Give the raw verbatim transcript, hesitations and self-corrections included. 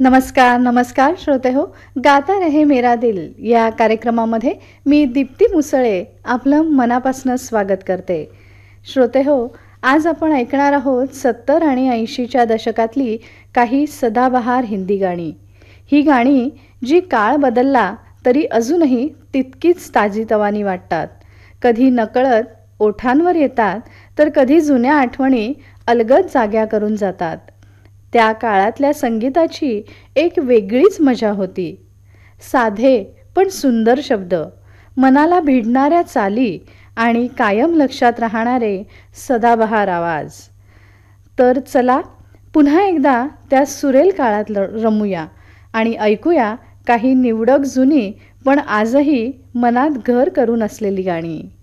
नमस्कार नमस्कार श्रोते हो, गाता रहे मेरा दिल या कार्यक्रमामध्ये मी दीप्ती मुसळे आपलं मनापासून स्वागत करते. श्रोते हो, आज आपण ऐकणार आहोत सत्तर आणि ऐंशीच्या दशकातली काही सदाबहार हिंदी गाणी. ही गाणी जी काळ बदलला तरी अजूनही तितकीच ताजीतवानी वाटतात. कधी नकळत ओठांवर येतात तर कधी जुन्या आठवणी अलगद जाग्या करून जातात. त्या काळातल्या संगीताची एक वेगळीच मजा होती. साधे पण सुंदर शब्द, मनाला भिडणाऱ्या चाली आणि कायम लक्षात राहणारे सदाबहार आवाज. तर चला पुन्हा एकदा त्या सुरेल काळात रमूया आणि ऐकूया काही निवडक जुनी पण आजही मनात घर करून असलेली गाणी.